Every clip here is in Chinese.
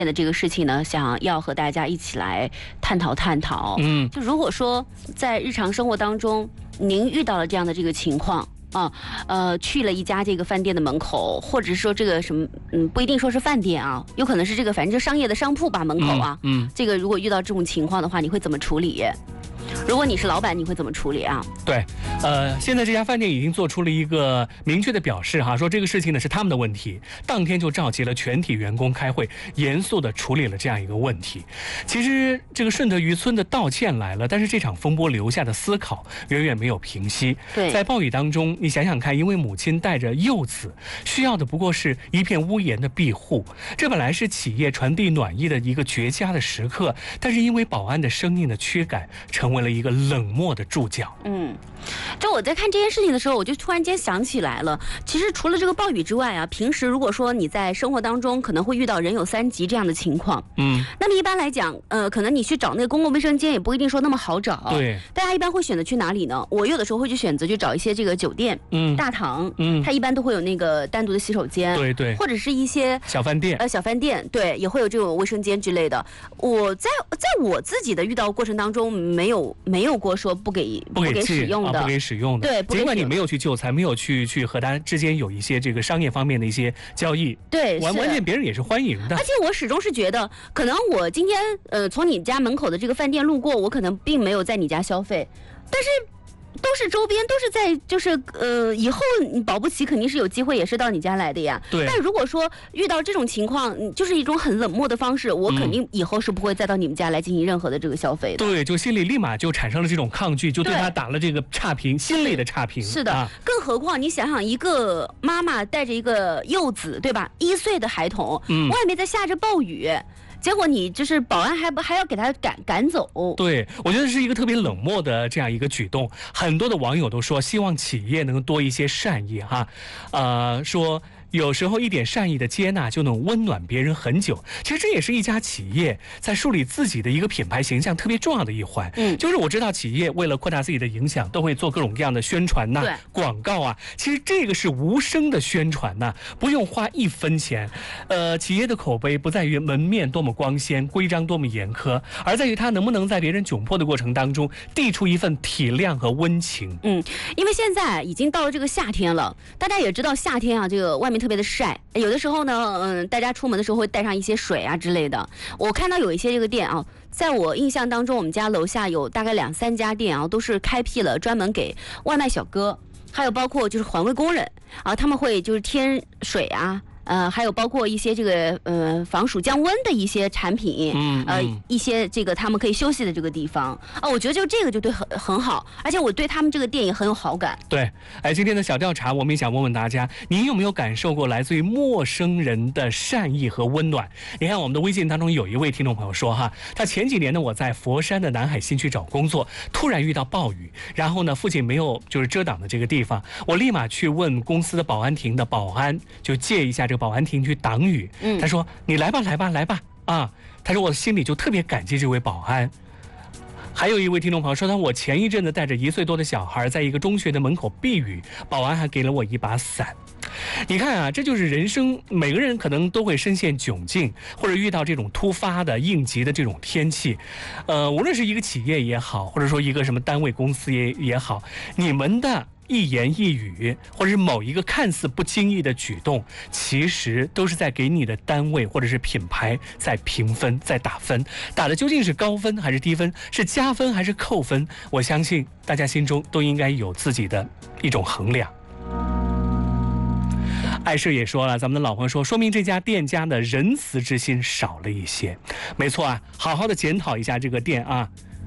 的这个事情呢，想要和大家一起来探讨探讨。就如果说在日常生活当中，您遇到了这样的这个情况啊，去了一家这个饭店的门口，或者是说这个什么，不一定说是饭店啊，有可能是这个反正就商业的商铺吧门口啊，这个如果遇到这种情况的话，你会怎么处理？如果你是老板，你会怎么处理啊？ 对，现在这家饭店已经做出了一个明确的表示哈，说这个事情呢是他们的问题，当天就召集了全体员工开会，严肃地处理了这样一个问题。其实这个顺德渔村的道歉来了，但是这场风波留下的思考远远没有平息。 对， 在暴雨当中，你想想看，因为母亲带着幼子，需要的不过是一片屋檐的庇护，这本来是企业传递暖意的一个绝佳的时刻，但是因为保安的生硬的驱赶，成为了一个冷漠的注脚。 就我在看这件事情的时候，我就突然间想起来了，其实除了这个暴雨之外啊，平时如果说你在生活当中可能会遇到人有3急这样的情况，那么一般来讲，可能你去找那个公共卫生间也不一定说那么好找。 对， 大家一般会选择去哪里呢？我有的时候会去选择去找一些这个酒店，大堂，它一般都会有那个单独的洗手间， 对对， 或者是一些小饭店， 小饭店，对，也会有这种卫生间之类的。我在我自己的遇到过程当中，没有过说不给使用的， 不给使用的。 对， 尽管你没有去就餐，没有去和他之间有一些这个商业方面的一些交易， 对， 完全别人也是欢迎的。 而且我始终是觉得，可能我今天从你家门口的这个饭店路过，我可能并没有在你家消费，但是都是周边，都是在就是以后你保不齐肯定是有机会也是到你家来的呀。 对。 但如果说遇到这种情况，就是一种很冷漠的方式，我肯定以后是不会再到你们家来进行任何的这个消费的。 对，就心里立马就产生了这种抗拒，就对他打了这个差评，心理的差评。 是的，更何况你想想，一个妈妈带着一个幼子，对吧？1岁的孩童，外面在下着暴雨。结果你就是保安还要给他赶走。 对，我觉得是一个特别冷漠的这样一个举动。很多的网友都说，希望企业能多一些善意哈，说有时候一点善意的接纳就能温暖别人很久。其实这也是一家企业在树立自己的一个品牌形象特别重要的一环。就是我知道企业为了扩大自己的影响，都会做各种各样的宣传呐、广告啊。其实这个是无声的宣传呐，不用花1分钱。企业的口碑不在于门面多么光鲜，规章多么严苛，而在于它能不能在别人窘迫的过程当中递出一份体谅和温情。 因为现在已经到了这个夏天了，大家也知道夏天啊，这个外面特别的晒，有的时候呢，大家出门的时候会带上一些水啊之类的。我看到有一些这个店啊，在我印象当中，我们家楼下有大概2、3家店啊，都是开辟了专门给外卖小哥，还有包括就是环卫工人啊，他们会就是添水啊。还有包括一些这个防暑降温的一些产品，一些这个他们可以休息的这个地方啊，我觉得就这个就对很好，而且我对他们这个店也很有好感。 对，今天的小调查，我们也想问问大家，您有没有感受过来自于陌生人的善意和温暖？你看我们的微信当中有一位听众朋友说哈，他前几年呢，我在佛山的南海新区找工作，突然遇到暴雨，然后呢，附近没有就是遮挡的这个地方，我立马去问公司的保安亭的保安，就借一下这个保安亭去挡雨。他说你来吧啊，他说我心里就特别感激这位保安。还有一位听众朋友说，我前一阵子带着1岁多的小孩在一个中学的门口避雨，保安还给了我一把伞。你看啊，这就是人生，每个人可能都会深陷窘境，或者遇到这种突发的应急的这种天气。无论是一个企业也好，或者说一个什么单位公司也好，你们的一言一语，或者是某一个看似不经意的举动，其实都是在给你的单位或者是品牌在评分，在打分。打的究竟是高分还是低分，是加分还是扣分？我相信大家心中都应该有自己的一种衡量。艾社也说了，咱们的老朋友说明这家店家的仁慈之心少了一些。没错啊，好好的检讨一下这个店啊。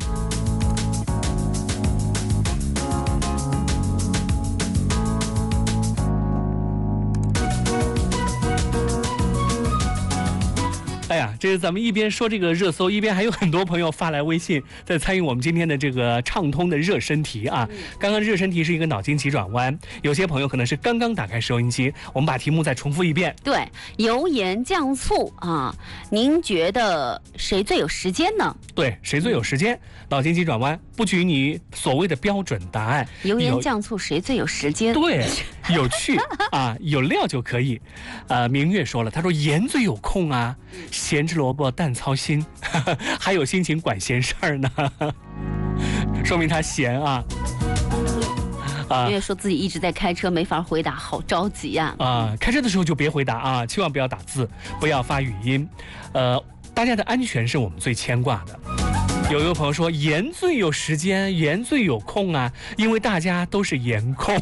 哎呀，这是咱们一边说这个热搜，一边还有很多朋友发来微信，在参与我们今天的这个畅通的热身题啊。刚刚热身题是一个脑筋急转弯，有些朋友可能是刚刚打开收音机，我们把题目再重复一遍。 对，油盐酱醋啊，您觉得谁最有时间呢？ 对，谁最有时间？脑筋急转弯不举你所谓的标准答案， 油盐酱醋谁最有时间？ 对， 有趣啊，有料就可以。明月说了，他说盐最有空啊，咸吃萝卜淡操心，还有心情管闲事儿呢，说明他闲啊。 明月说自己一直在开车，没法回答，好着急呀。 开车的时候就别回答啊，千万不要打字，不要发语音。大家的安全是我们最牵挂的。有一个朋友说，盐最有时间，盐最有空啊，因为大家都是颜控。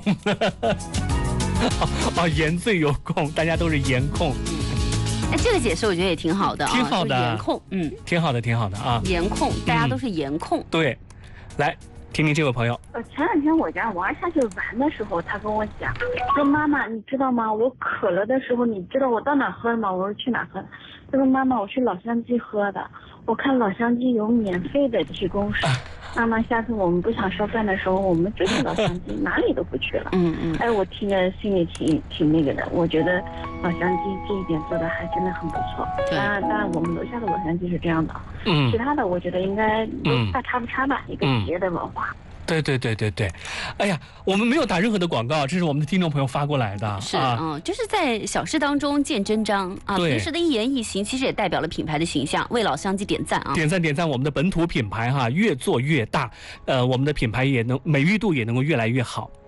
盐最有空，大家都是颜控。 这个解释我觉得也挺好的啊， 挺好的， 颜控， 挺好的，挺好的啊。 颜控，大家都是颜控。 对，来听听这位朋友。 前两天我家娃下去玩的时候，他跟我讲说：“妈妈，你知道吗？我渴了的时候，你知道我到哪喝的吗？”我说：“去哪喝？”他说：“妈妈，我去老乡鸡喝的。我看老乡鸡有免费的提供水。妈妈，下次我们不想烧饭的时候，我们就去老乡鸡，哪里都不去了。”哎，我听着心里挺那个的。我觉得老乡鸡这一点做的还真的很不错。当然，我们楼下的老乡鸡是这样的。其他的我觉得应该大差不差吧，一个企业的文化。 对，哎呀，我们没有打任何的广告，这是我们的听众朋友发过来的。 是就是在小事当中见真章啊。平时的一言一行，其实也代表了品牌的形象。为老乡鸡点赞啊！ 点赞！我们的本土品牌哈，越做越大，我们的品牌也能美誉度也能够越来越好。